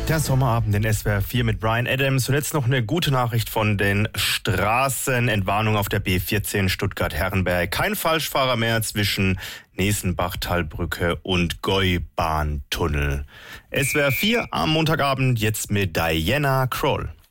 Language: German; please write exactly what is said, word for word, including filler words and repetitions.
Der Sommerabend in S W R vier mit Brian Adams. Zuletzt noch eine gute Nachricht von den Straßen. Entwarnung auf der B vierzehn Stuttgart-Herrenberg. Kein Falschfahrer mehr zwischen Nesenbach-Talbrücke und Gäubahntunnel. S W R vier am Montagabend jetzt mit Diana Kroll.